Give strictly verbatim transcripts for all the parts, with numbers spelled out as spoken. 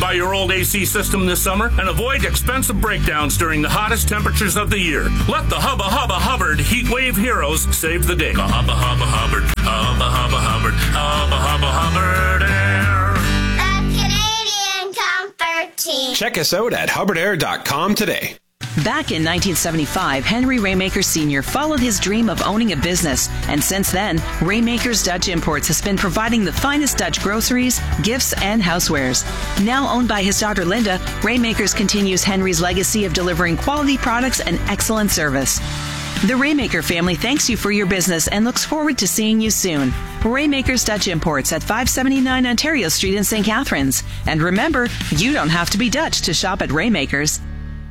Modify your old A C system this summer and avoid expensive breakdowns during the hottest temperatures of the year. Let the Hubba Hubba Hubbard Heat Wave Heroes save the day. Hubba Hubba Hubbard, Hubba Hubba Hubbard, Hubba Hubba Hubbard Air. The Canadian Comfort Team. Check us out at hubbard air dot com today. Back in nineteen seventy-five, Henry Raymaker Senior followed his dream of owning a business, and since then, Raymaker's Dutch Imports has been providing the finest Dutch groceries, gifts, and housewares. Now owned by his daughter Linda, Raymakers continues Henry's legacy of delivering quality products and excellent service. The Raymaker family thanks you for your business and looks forward to seeing you soon. Raymaker's Dutch Imports at five seventy-nine Ontario Street in Saint Catharines. And remember, you don't have to be Dutch to shop at Raymaker's.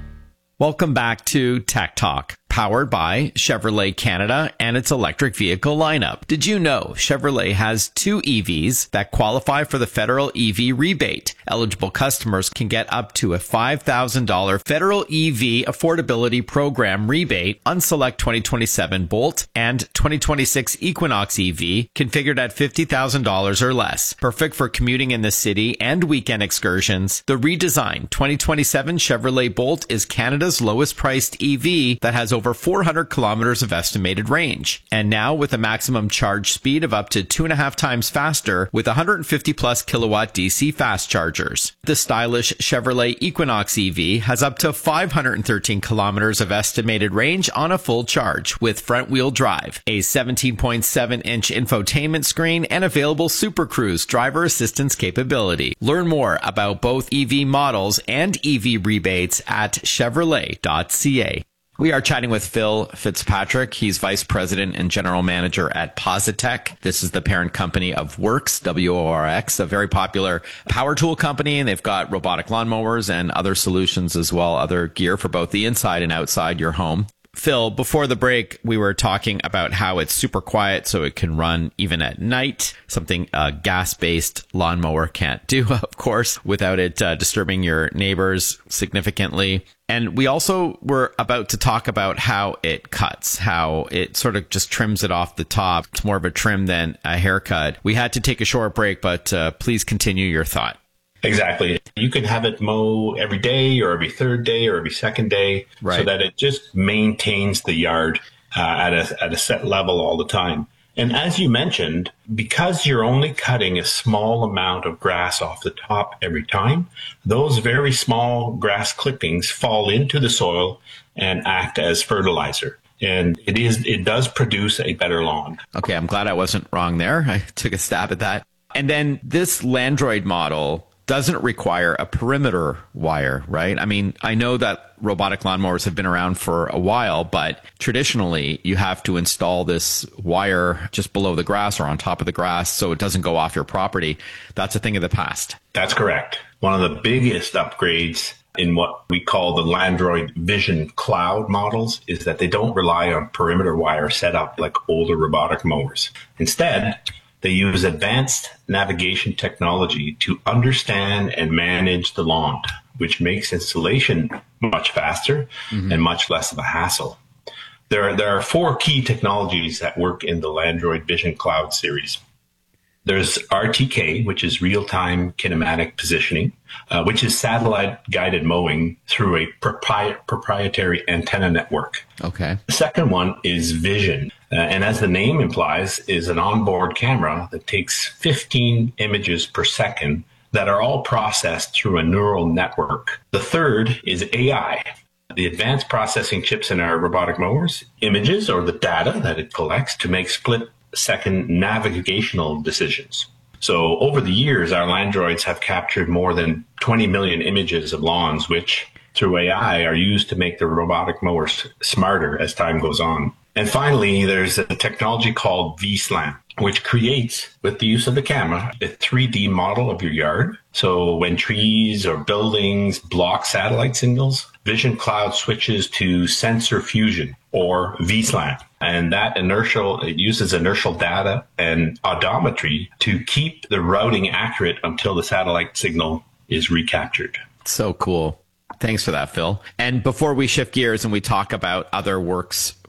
Welcome back to Tech Talk, powered by Chevrolet Canada and its electric vehicle lineup. Did you know Chevrolet has two E Vs that qualify for the federal E V rebate? Eligible customers can get up to a five thousand dollars federal E V affordability program rebate on select twenty twenty-seven Bolt and twenty twenty-six Equinox E V configured at fifty thousand dollars or less. Perfect for commuting in the city and weekend excursions. The redesigned twenty twenty-seven Chevrolet Bolt is Canada's lowest priced E V that has over four hundred kilometers of estimated range. And now with a maximum charge speed of up to two and a half times faster with one hundred fifty plus kilowatt D C fast chargers. The stylish Chevrolet Equinox E V has up to five hundred thirteen kilometers of estimated range on a full charge with front wheel drive, a seventeen point seven inch infotainment screen, and available Super Cruise driver assistance capability. Learn more about both E V models and E V rebates at chevrolet dot c a. We are chatting with Phil Fitzpatrick. He's Vice President and General Manager at Positech. This is the parent company of Worx, W O R X, a very popular power tool company, and they've got robotic lawnmowers and other solutions as well, other gear for both the inside and outside your home. Phil, before the break, we were talking about how it's super quiet, so it can run even at night, something a gas-based lawnmower can't do, of course, without it uh, disturbing your neighbors significantly. And we also were about to talk about how it cuts, how it sort of just trims it off the top. It's more of a trim than a haircut. We had to take a short break, but uh, please continue your thought. Exactly. You can have it mow every day or every third day or every second day, right, so that it just maintains the yard uh, at a at a set level all the time. And as you mentioned, because you're only cutting a small amount of grass off the top every time, those very small grass clippings fall into the soil and act as fertilizer. And it is it does produce a better lawn. Okay, I'm glad I wasn't wrong there. I took a stab at that. And then this Landroid model doesn't require a perimeter wire, right? I mean, I know that robotic lawnmowers have been around for a while, but traditionally you have to install this wire just below the grass or on top of the grass so it doesn't go off your property. That's a thing of the past. That's correct. One of the biggest upgrades in what we call the Landroid Vision Cloud models is that they don't rely on perimeter wire set up like older robotic mowers. Instead, they use advanced navigation technology to understand and manage the lawn, which makes installation much faster mm-hmm. and much less of a hassle. There are, there are four key technologies that work in the Landroid Vision Cloud series. There's R T K, which is real-time kinematic positioning, uh, which is satellite-guided mowing through a propri- proprietary antenna network. Okay. The second one is Vision, uh, and as the name implies, is an onboard camera that takes fifteen images per second that are all processed through a neural network. The third is A I. The advanced processing chips in our robotic mowers, images or the data that it collects to make split second navigational decisions. So over the years, our Landroids have captured more than twenty million images of lawns, which through A I are used to make the robotic mowers smarter as time goes on. And finally, there's a technology called V SLAM, which creates, with the use of the camera, a three D model of your yard. So when trees or buildings block satellite signals, Vision Cloud switches to sensor fusion, or V SLAM. And that inertial, it uses inertial data and odometry to keep the routing accurate until the satellite signal is recaptured. So cool. Thanks for that, Phil. And before we shift gears and we talk about other Worx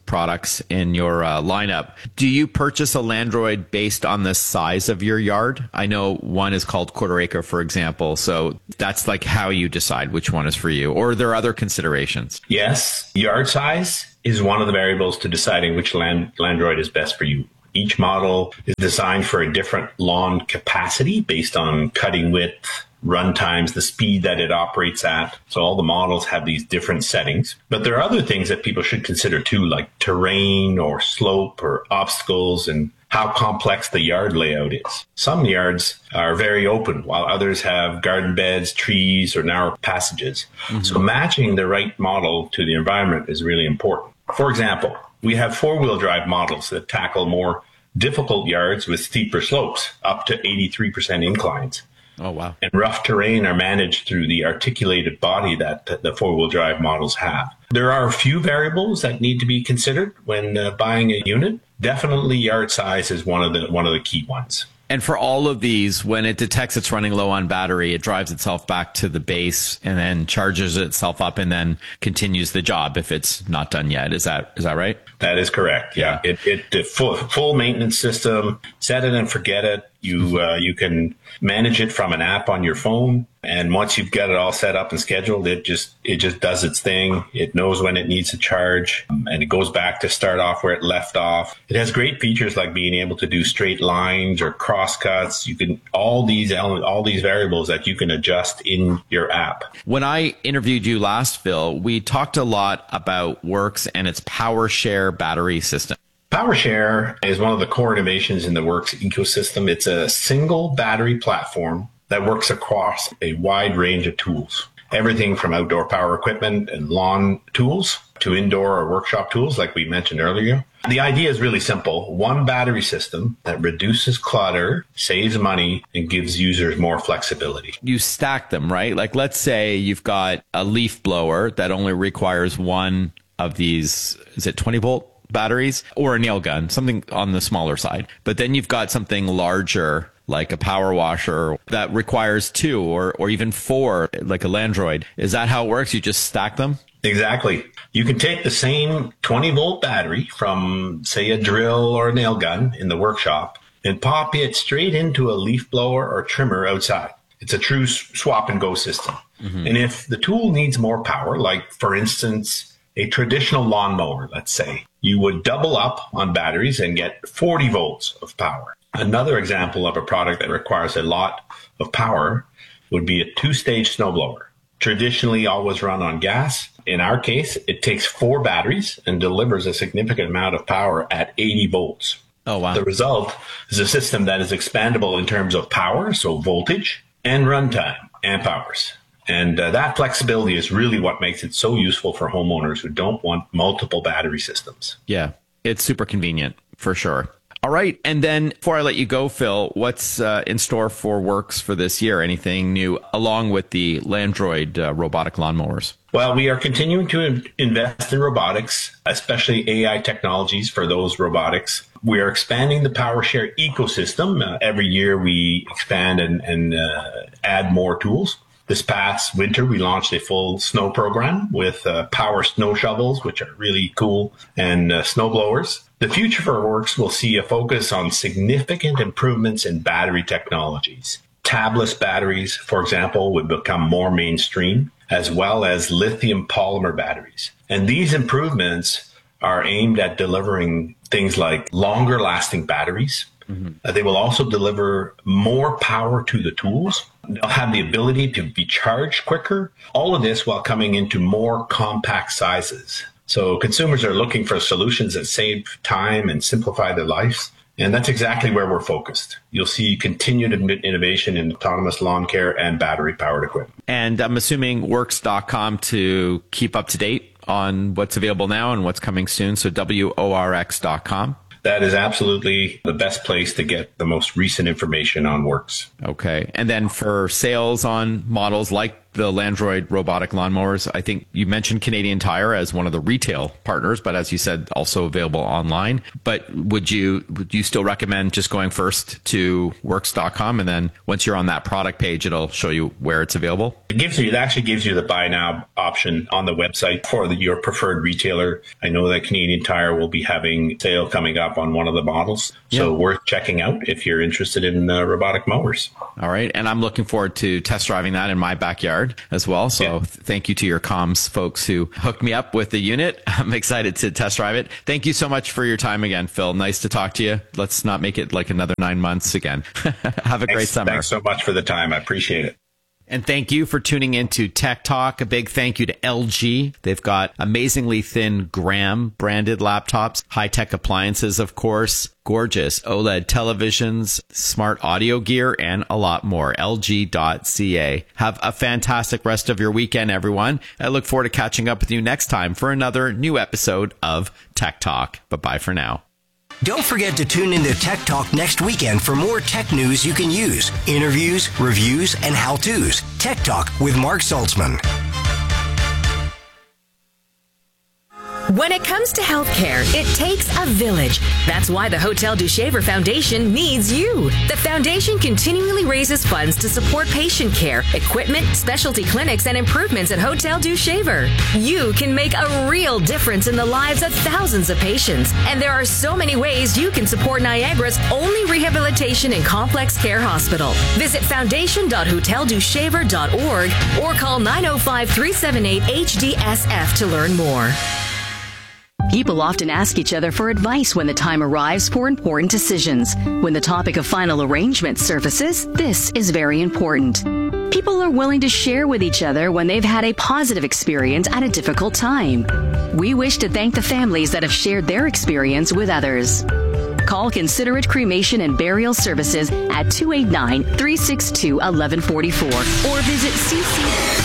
products in your uh, lineup. Do you purchase a Landroid based on the size of your yard? I know one is called quarter acre, for example. So that's like how you decide which one is for you. Or are there other considerations? Yes, yard size is one of the variables to deciding which land, Landroid is best for you. Each model is designed for a different lawn capacity based on cutting width, run times, the speed that it operates at. So all the models have these different settings. But there are other things that people should consider too, like terrain or slope or obstacles and how complex the yard layout is. Some yards are very open, while others have garden beds, trees, or narrow passages. Mm-hmm. So matching the right model to the environment is really important. For example, we have four-wheel drive models that tackle more difficult yards with steeper slopes, up to eighty-three percent inclines. Oh, wow. And rough terrain are managed through the articulated body that the four-wheel drive models have. There are a few variables that need to be considered when uh, buying a unit. Definitely yard size is one of the one of the key ones. And for all of these, when it detects it's running low on battery, it drives itself back to the base and then charges itself up and then continues the job if it's not done yet. Is that is that right? That is correct. Yeah, yeah. It, it, it full, full maintenance system. Set it and forget it. You uh, you can manage it from an app on your phone, and once you've got it all set up and scheduled, it just it just does its thing. It knows when it needs to charge, and it goes back to start off where it left off. It has great features like being able to do straight lines or cross cuts. You can all these elements, all these variables that you can adjust in your app. When I interviewed you last, Phil, we talked a lot about Works and its PowerShare battery system. PowerShare is one of the core innovations in the Works ecosystem. It's a single battery platform that works across a wide range of tools. Everything from outdoor power equipment and lawn tools to indoor or workshop tools, like we mentioned earlier. The idea is really simple. One battery system that reduces clutter, saves money, and gives users more flexibility. You stack them, right? Like, let's say you've got a leaf blower that only requires one of these, is it twenty volt? Batteries, or a nail gun, something on the smaller side. But then you've got something larger like a power washer that requires two or, or even four, like a Landroid. Is that how it works? You just stack them? Exactly. You can take the same twenty volt battery from, say, a drill or a nail gun in the workshop and pop it straight into a leaf blower or trimmer outside. It's a true swap and go system. Mm-hmm. And if the tool needs more power, like, for instance, a traditional lawnmower, let's say, you would double up on batteries and get forty volts of power. Another example of a product that requires a lot of power would be a two-stage snowblower. Traditionally always run on gas. In our case, it takes four batteries and delivers a significant amount of power at eighty volts. Oh, wow. The result is a system that is expandable in terms of power, so voltage, and runtime, amp hours. And uh, that flexibility is really what makes it so useful for homeowners who don't want multiple battery systems. Yeah, it's super convenient for sure. All right. And then before I let you go, Phil, what's uh, in store for Works for this year? Anything new along with the Landroid uh, robotic lawnmowers? Well, we are continuing to in- invest in robotics, especially A I technologies for those robotics. We are expanding the PowerShare ecosystem. Uh, every year we expand and, and uh, add more tools. This past winter, we launched a full snow program with uh, power snow shovels, which are really cool, and uh, snow blowers. The future for Works will see a focus on significant improvements in battery technologies. Tabless batteries, for example, would become more mainstream, as well as lithium polymer batteries. And these improvements are aimed at delivering things like longer lasting batteries. Mm-hmm. Uh, they will also deliver more power to the tools. They'll have the ability to be charged quicker. All of this while coming into more compact sizes. So consumers are looking for solutions that save time and simplify their lives. And that's exactly where we're focused. You'll see continued innovation in autonomous lawn care and battery-powered equipment. And I'm assuming works dot com to keep up to date on what's available now and what's coming soon. So W O R X dot com. That is absolutely the best place to get the most recent information on Works. Okay. And then for sales on models like the Landroid robotic lawnmowers. I think you mentioned Canadian Tire as one of the retail partners, but as you said, also available online. But would you would you still recommend just going first to works dot com, and then once you're on that product page, it'll show you where it's available? It gives you, it actually gives you the buy now option on the website for the, your preferred retailer. I know that Canadian Tire will be having a sale coming up on one of the models, so yeah. worth checking out if you're interested in uh, robotic mowers. All right, and I'm looking forward to test driving that in my backyard as well. So yeah. thank you to your comms folks who hooked me up with the unit. I'm excited to test drive it. Thank you so much for your time again, Phil. Nice to talk to you. Let's not make it like another nine months again. Have a thanks, great summer. Thanks so much for the time. I appreciate it. And thank you for tuning into Tech Talk. A big thank you to L G. They've got amazingly thin Graham branded laptops, high-tech appliances, of course, gorgeous OLED televisions, smart audio gear, and a lot more. L G dot C A. Have a fantastic rest of your weekend, everyone. I look forward to catching up with you next time for another new episode of Tech Talk. Bye-bye for now. Don't forget to tune into Tech Talk next weekend for more tech news you can use, interviews, reviews, and how-tos. Tech Talk with Mark Saltzman. When it comes to healthcare, it takes a village. That's why the Hotel du Shaver Foundation needs you. The foundation continually raises funds to support patient care, equipment, specialty clinics, and improvements at Hotel du Shaver. You can make a real difference in the lives of thousands of patients. And there are so many ways you can support Niagara's only rehabilitation and complex care hospital. Visit foundation dot hotel du shaver dot org or call nine oh five, three seven eight, H D S F to learn more. People often ask each other for advice when the time arrives for important decisions. When the topic of final arrangement surfaces, this is very important. People are willing to share with each other when they've had a positive experience at a difficult time. We wish to thank the families that have shared their experience with others. Call Considerate Cremation and Burial Services at two eight nine, three six two, one one four four or visit C C.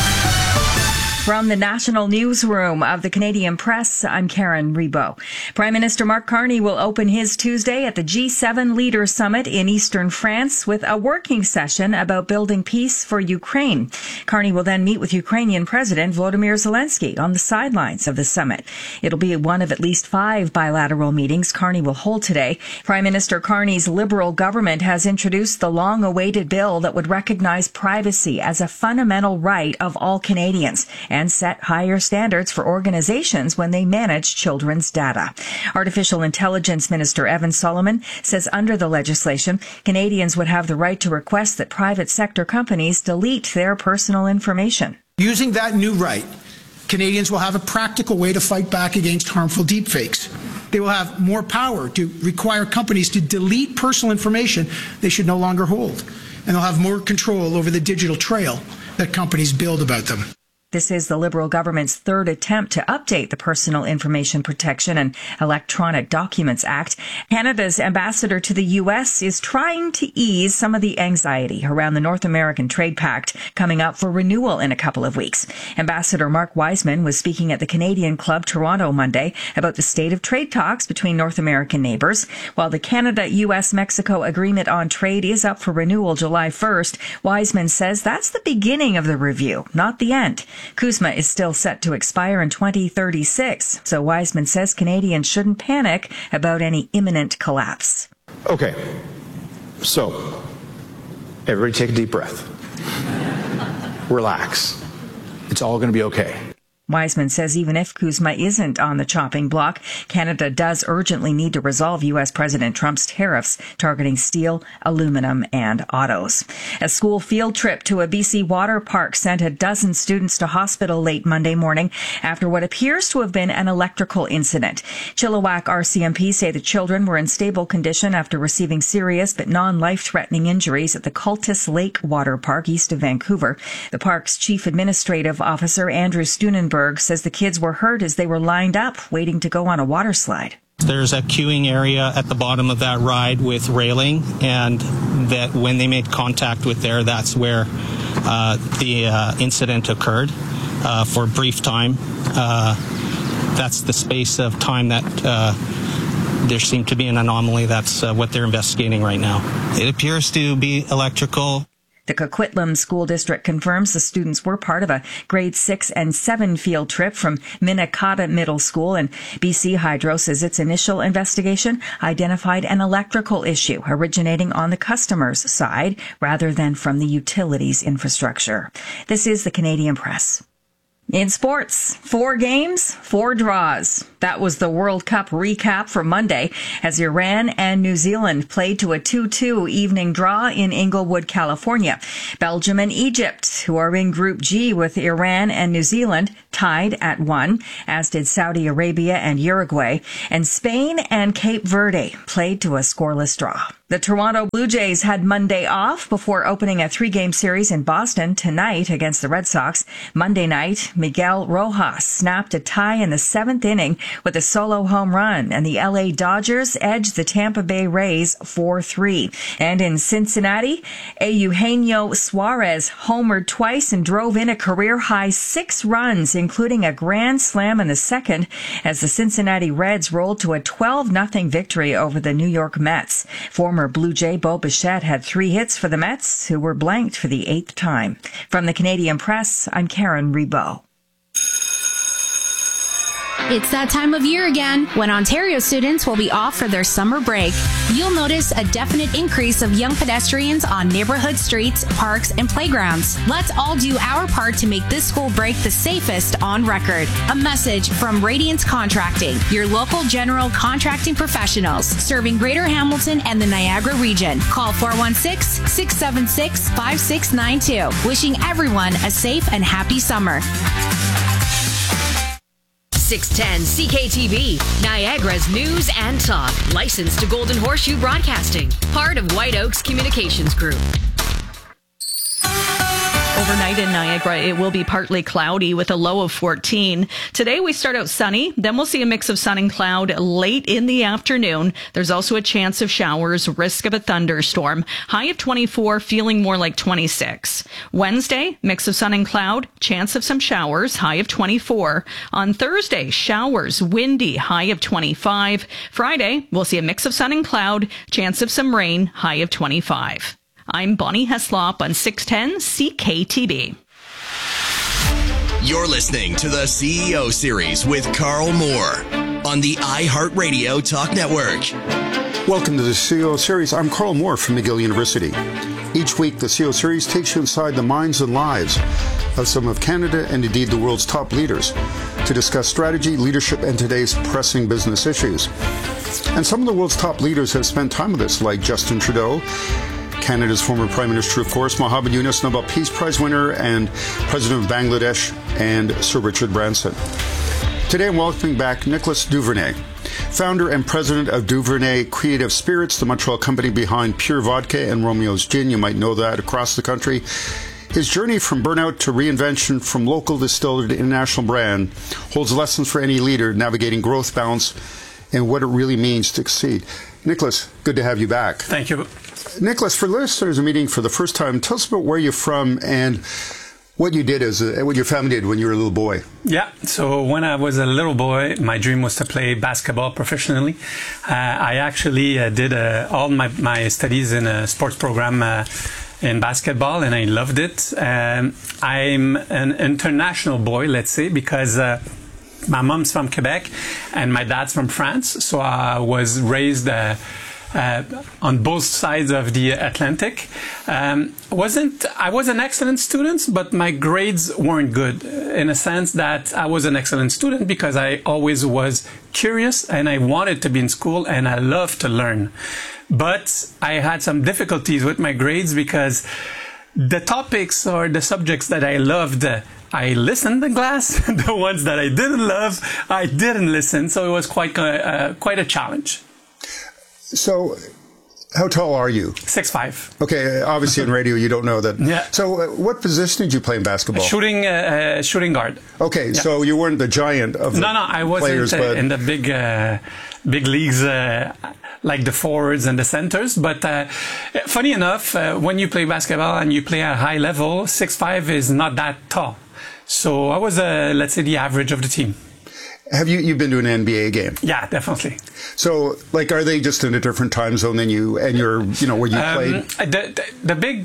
From the National Newsroom of the Canadian Press, I'm Karen Rebo. Prime Minister Mark Carney will open his Tuesday at the G seven Leaders Summit in eastern France with a working session about building peace for Ukraine. Carney will then meet with Ukrainian President Volodymyr Zelensky on the sidelines of the summit. It'll be one of at least five bilateral meetings Carney will hold today. Prime Minister Carney's Liberal government has introduced the long-awaited bill that would recognize privacy as a fundamental right of all Canadians and set higher standards for organizations when they manage children's data. Artificial Intelligence Minister Evan Solomon says under the legislation, Canadians would have the right to request that private sector companies delete their personal information. Using that new right, Canadians will have a practical way to fight back against harmful deepfakes. They will have more power to require companies to delete personal information they should no longer hold. And they'll have more control over the digital trail that companies build about them. This is the Liberal government's third attempt to update the Personal Information Protection and Electronic Documents Act. Canada's ambassador to the U S is trying to ease some of the anxiety around the North American Trade Pact coming up for renewal in a couple of weeks. Ambassador Mark Wiseman was speaking at the Canadian Club Toronto Monday about the state of trade talks between North American neighbours. While the Canada-U S-Mexico Agreement on Trade is up for renewal July first, Wiseman says that's the beginning of the review, not the end. CUSMA is still set to expire in twenty thirty-six, so Wiseman says Canadians shouldn't panic about any imminent collapse. Okay, so everybody take a deep breath. Relax. It's all going to be okay. Wiseman says even if CUSMA isn't on the chopping block, Canada does urgently need to resolve U S President Trump's tariffs targeting steel, aluminum, and autos. A school field trip to a B C water park sent a dozen students to hospital late Monday morning after what appears to have been an electrical incident. Chilliwack R C M P say the children were in stable condition after receiving serious but non-life-threatening injuries at the Cultus Lake Water Park east of Vancouver. The park's chief administrative officer, Andrew Steunenberg, says the kids were hurt as they were lined up waiting to go on a water slide. There's a queuing area at the bottom of that ride with railing, and that when they made contact with there, that's where uh, the uh, incident occurred uh, for a brief time. Uh, that's the space of time that uh, there seemed to be an anomaly. That's uh, what they're investigating right now. It appears to be electrical. The Coquitlam School District confirms the students were part of a grade six and seven field trip from Minnetonka Middle School, and B C Hydro says its initial investigation identified an electrical issue originating on the customer's side rather than from the utilities infrastructure. This is the Canadian Press. In sports, four games, four draws. That was the World Cup recap for Monday as Iran and New Zealand played to a two two evening draw in Inglewood, California. Belgium and Egypt, who are in Group G with Iran and New Zealand, tied at one, as did Saudi Arabia and Uruguay. And Spain and Cape Verde played to a scoreless draw. The Toronto Blue Jays had Monday off before opening a three-game series in Boston tonight against the Red Sox. Monday night, Miguel Rojas snapped a tie in the seventh inning with a solo home run, and the L A Dodgers edged the Tampa Bay Rays four three. And in Cincinnati, Eugenio Suarez homered twice and drove in a career-high six runs, including a grand slam in the second, as the Cincinnati Reds rolled to a twelve nothing victory over the New York Mets. Former Blue Jay Bo Bichette had three hits for the Mets, who were blanked for the eighth time. From the Canadian Press, I'm Karen Rebo. It's that time of year again when Ontario students will be off for their summer break. You'll notice a definite increase of young pedestrians on neighborhood streets, parks, and playgrounds. Let's all do our part to make this school break the safest on record. A message from Radiance Contracting, your local general contracting professionals serving Greater Hamilton and the Niagara region. Call four one six, six seven six, five six nine two. Wishing everyone a safe and happy summer. six ten C K T V, Niagara's news and talk. Licensed to Golden Horseshoe Broadcasting. Part of White Oaks Communications Group. Overnight in Niagara, it will be partly cloudy with a low of fourteen. Today, we start out sunny. Then we'll see a mix of sun and cloud late in the afternoon. There's also a chance of showers, risk of a thunderstorm. High of twenty-four, feeling more like twenty-six. Wednesday, mix of sun and cloud, chance of some showers, high of twenty-four. On Thursday, showers, windy, high of twenty-five. Friday, we'll see a mix of sun and cloud, chance of some rain, high of twenty-five. I'm Bonnie Heslop on six ten C K T V. You're listening to the C E O Series with Carl Moore on the iHeartRadio Talk Network. Welcome to the C E O Series. I'm Carl Moore from McGill University. Each week, the C E O Series takes you inside the minds and lives of some of Canada and indeed the world's top leaders to discuss strategy, leadership, and today's pressing business issues. And some of the world's top leaders have spent time with us, like Justin Trudeau, Canada's former Prime Minister, of course, Muhammad Yunus, Nobel Peace Prize winner, and President of Bangladesh, and Sir Richard Branson. Today I'm welcoming back Nicholas Duvernay, founder and president of Duvernay Creative Spirits, the Montreal company behind Pure Vodka and Romeo's Gin. You might know that across the country. His journey from burnout to reinvention, from local distiller to international brand, holds lessons for any leader navigating growth, balance, and what it really means to succeed. Nicholas, good to have you back. Thank you. Nicholas, for listeners meeting for the first time, tell us about where you're from and what you did as a, what your family did when you were a little boy. Yeah, so when I was a little boy, my dream was to play basketball professionally. Uh, I actually uh, did uh, all my, my studies in a sports program uh, in basketball, and I loved it. Um, I'm an international boy, let's say, because uh, my mom's from Quebec and my dad's from France, so I was raised uh, Uh, on both sides of the Atlantic. Um, wasn't I was an excellent student, but my grades weren't good, in a sense that I was an excellent student because I always was curious and I wanted to be in school and I loved to learn. But I had some difficulties with my grades because the topics or the subjects that I loved, I listened in class. The ones that I didn't love, I didn't listen. So it was quite a, uh, quite a challenge. So, how tall are you? six five. Okay, obviously in radio you don't know that. Yeah. So, uh, what position did you play in basketball? Shooting, uh, uh, shooting guard. Okay, yeah. So you weren't the giant of the no, no, I wasn't players, uh, but... in the big, uh, big leagues uh, like the forwards and the centers. But uh, funny enough, uh, when you play basketball and you play at a high level, six five is not that tall. So I was, uh, let's say, the average of the team. Have you you've been to an N B A game? Yeah, definitely. So, like, are they just in a different time zone than you and you're, you know, where you um, played? The, the, the big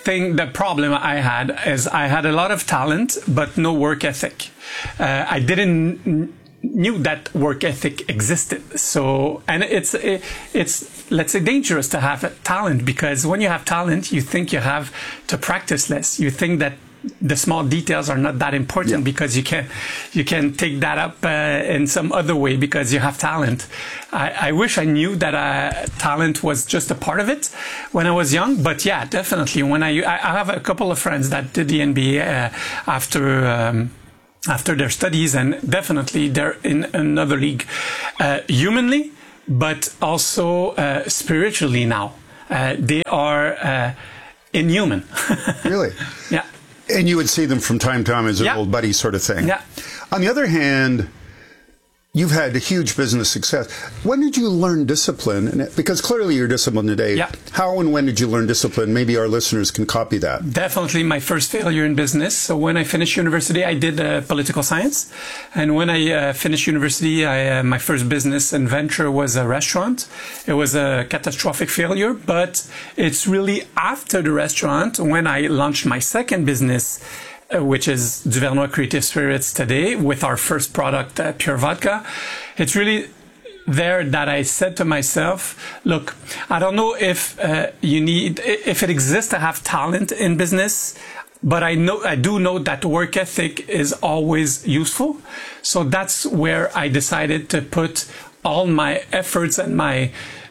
thing, the problem I had is I had a lot of talent, but no work ethic. Uh, I didn't n- knew that work ethic existed. So, and it's, it, it's, let's say, dangerous to have talent, because when you have talent, you think you have to practice less. You think that the small details are not that important, yeah, because you can you can take that up uh, in some other way because you have talent. I, I wish I knew that uh, talent was just a part of it when I was young. But yeah, definitely. When I I have a couple of friends that did the N B A uh, after. Um, after their studies, and definitely they're in another league, uh, humanly, but also uh, spiritually now. Uh, they are uh, inhuman. Really? Yeah. And you would see them from time to time as an yeah. old buddy sort of thing. Yeah. On the other hand, you've had a huge business success. When did you learn discipline? Because clearly you're disciplined today. Yeah. How and when did you learn discipline? Maybe our listeners can copy that. Definitely my first failure in business. So when I finished university, I did uh, political science. And when I uh, finished university, I, uh, my first business and venture was a restaurant. It was a catastrophic failure, but it's really after the restaurant when I launched my second business, Uh, which is Duvernois Creative Spirits today, with our first product, uh, Pure Vodka. It's really there that I said to myself, look, I don't know if uh, you need, if it exists to have talent in business, but I know, I do know that work ethic is always useful. So that's where I decided to put all my efforts and my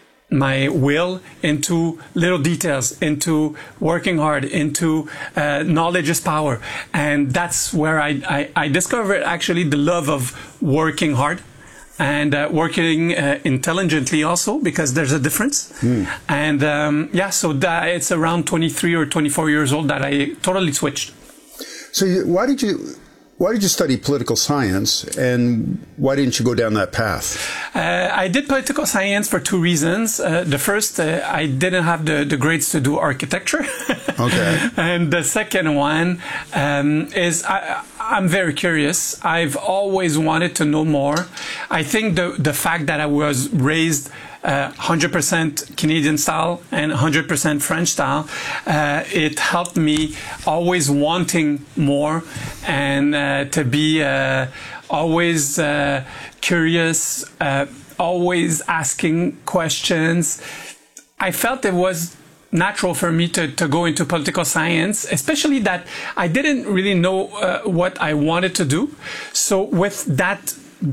my will into little details, into working hard, into uh, knowledge is power. And that's where I, I, I discovered actually the love of working hard and uh, working uh, intelligently also, because there's a difference. Mm. And um, yeah, so that it's around twenty-three or twenty-four years old that I totally switched. So you, why did you... Why did you study political science, and why didn't you go down that path? Uh, I did political science for two reasons. Uh, the first, uh, I didn't have the, the grades to do architecture. Okay. And the second one um, is I, I'm very curious. I've always wanted to know more. I think the, the fact that I was raised Uh, one hundred percent Canadian style and one hundred percent French style, uh, it helped me always wanting more and uh, to be uh, always uh, curious, uh, always asking questions. I felt it was natural for me to, to go into political science, especially that I didn't really know uh, what I wanted to do. So with that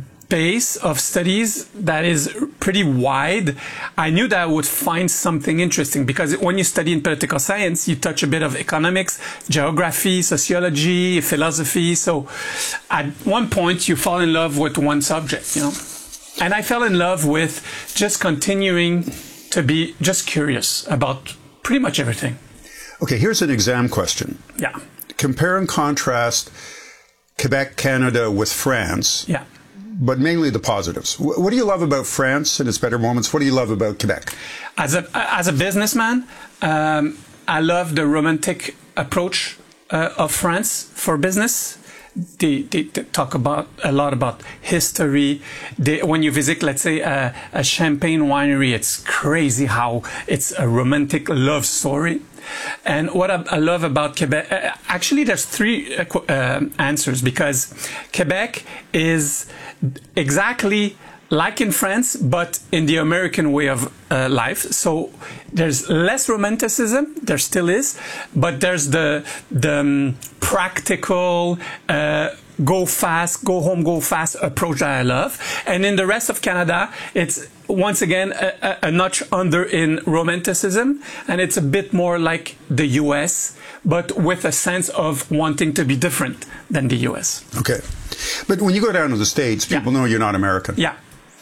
base of studies that is pretty wide, I knew that I would find something interesting, because when you study in political science, you touch a bit of economics, geography, sociology, philosophy. So at one point you fall in love with one subject, you know. And I fell in love with just continuing to be just curious about pretty much everything. Okay, here's an exam question. Yeah. Compare and contrast Quebec, Canada with France. Yeah. But mainly the positives. What do you love about France and its better moments? What do you love about Quebec? As a as a businessman, um, I love the romantic approach uh, of France for business. They, they, they talk about a lot about history. They, when you visit, let's say, a, a champagne winery, it's crazy how it's a romantic love story. And what I, I love about Quebec, uh, actually, there's three uh, uh, answers, because Quebec is exactly like in France, but in the American way of uh, life. So there's less romanticism, there still is, but there's the, the um, practical, uh, go fast, go home, go fast approach that I love. And in the rest of Canada, it's once again a, a, a notch under in romanticism, and it's a bit more like the U S, but with a sense of wanting to be different than the U S. Okay. But when you go down to the States, people yeah. know you're not American. Yeah.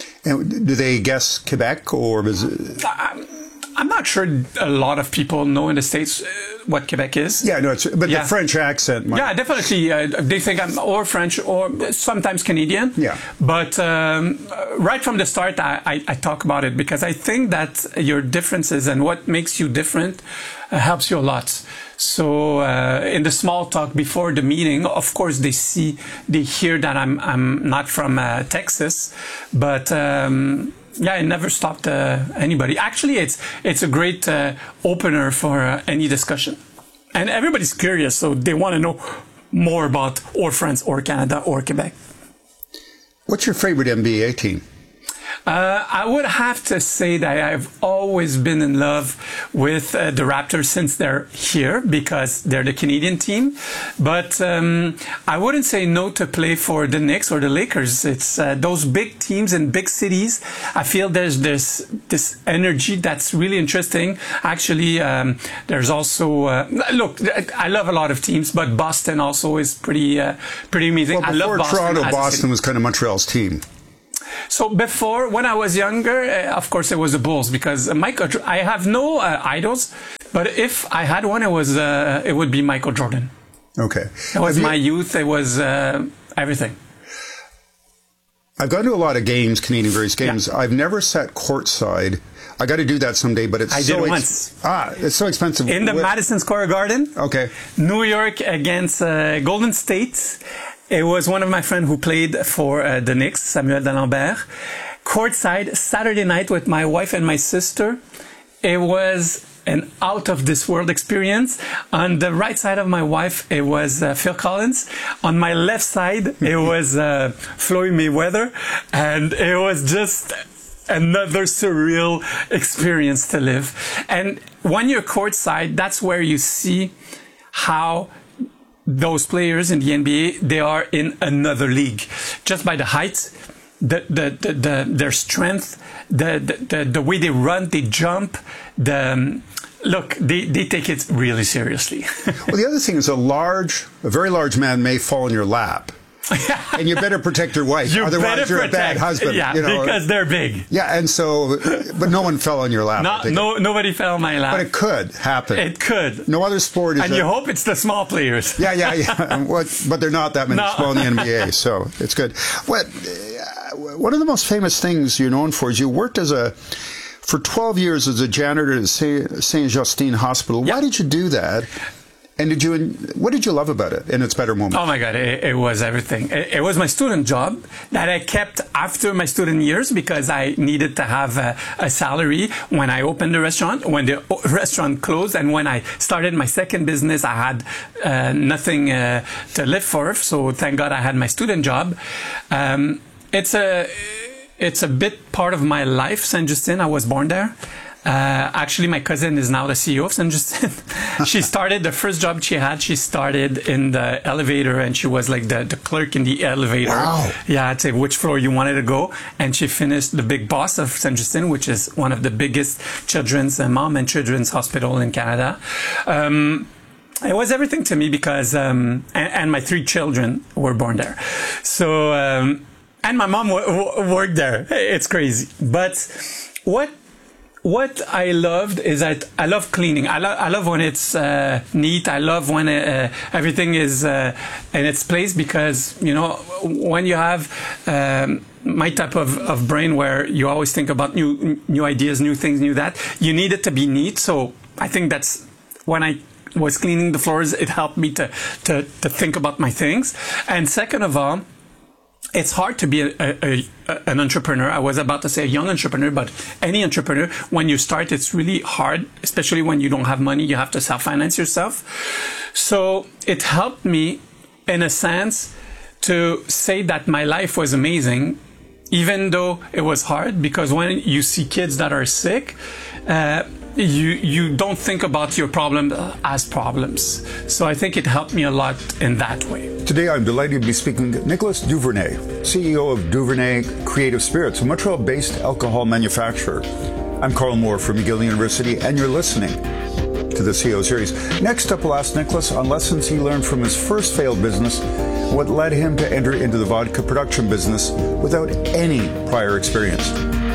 And do they guess Quebec, or is it... I'm, I'm not sure a lot of people know in the States uh, what Quebec is. Yeah, no, it's, but yeah. the French accent might... Yeah, definitely. Uh, they think I'm or French or sometimes Canadian. Yeah. But um, right from the start, I, I, I talk about it, because I think that your differences and what makes you different uh, helps you a lot. So uh, in the small talk before the meeting, of course, they see, they hear that I'm I'm not from uh, Texas, but um, yeah, it never stopped uh, anybody. Actually, it's it's a great uh, opener for uh, any discussion. and everybody's curious, so they want to know more about or France or Canada or Quebec. What's your favorite N B A team? Uh, I would have to say that I've always been in love with uh, the Raptors since they're here because they're the Canadian team. But um, I wouldn't say no to play for the Knicks or the Lakers. It's uh, those big teams in big cities. I feel there's this this energy that's really interesting. Actually, um, there's also uh, look. I love a lot of teams, but Boston also is pretty uh, pretty amazing. Well, I love Boston. Toronto, Boston was kind of Montreal's team. So before, when I was younger, uh, of course, it was the Bulls because Michael. I have no uh, idols, but if I had one, it was uh, it would be Michael Jordan. Okay, it was have my you, youth. It was uh, everything. I've gone to a lot of games, Canadian various games. Yeah. I've never sat courtside. I got to do that someday, but it's I so did ex- once. Ah, it's so expensive. In the With- Madison Square Garden. Okay. New York against uh, Golden State. It was one of my friends who played for uh, the Knicks, Samuel D'Alembert. Courtside, Saturday night with my wife and my sister. It was an out-of-this-world experience. On the right side of my wife, it was uh, Phil Collins. On my left side, it was uh, Floyd Mayweather. And it was just another surreal experience to live. And when you're courtside, that's where you see how those players in the N B A, they are in another league. Just by the height, the, the, the, the their strength, the, the, the way they run, they jump, the, um, look, they, they take it really seriously. Well, the other thing is a large, a very large man may fall in your lap. And you better protect your wife. You Otherwise, better you're protect, a bad husband. Yeah, you know? because they're big. Yeah, and so, but no one fell on your lap. No, no, nobody fell on my lap. But it could happen. It could. No other sport is. And a, you hope it's the small players. Yeah, yeah, yeah. What, but there are not that many No. small in the N B A, so it's good. What? One of the most famous things you're known for is you worked as a, for twelve years as a janitor at Saint Justine Hospital. Yeah. Why did you do that? And did you? What did you love about it in its better moments? Oh my God, it, it was everything. It, it was my student job that I kept after my student years because I needed to have a, a salary when I opened the restaurant, when the restaurant closed, and when I started my second business, I had uh, nothing uh, to live for. So thank God I had my student job. Um, it's a it's a bit part of my life, Saint Justine. I was born there. Uh, actually, my cousin is now the C E O of Saint Justine. She started, the first job she had, she started in the elevator and she was like the, the clerk in the elevator. Wow. Yeah, I'd say which floor you wanted to go. And she finished the big boss of Saint Justine, which is one of the biggest children's, uh, mom and children's hospital in Canada. Um, It was everything to me because, um, and, and my three children were born there. So, um, and my mom w- w- worked there. It's crazy. But what What I loved is that I love cleaning. I love I love when it's uh, neat. I love when uh, everything is uh, in its place because, you know, when you have um, my type of, of brain where you always think about new new ideas, new things, new that, you need it to be neat. So I think that's when I was cleaning the floors, it helped me to to, to think about my things. And second of all, it's hard to be a, a, a, an entrepreneur. I was about to say a young entrepreneur, but any entrepreneur, when you start, it's really hard, especially when you don't have money. You have to self-finance yourself. So it helped me, in a sense, to say that my life was amazing, even though it was hard, because when you see kids that are sick, uh, you you don't think about your problem as problems. So I think it helped me a lot in that way. Today I'm delighted to be speaking to Nicolas Duvernay, C E O of Duvernay Creative Spirits, a Montreal-based alcohol manufacturer. I'm Carl Moore from McGill University, and you're listening to the C E O Series. Next up, we'll ask Nicolas on lessons he learned from his first failed business, what led him to enter into the vodka production business without any prior experience.